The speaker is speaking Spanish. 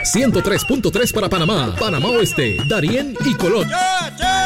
103.3 para Panamá, Panamá Oeste, Darién y Colón. ¡Ya!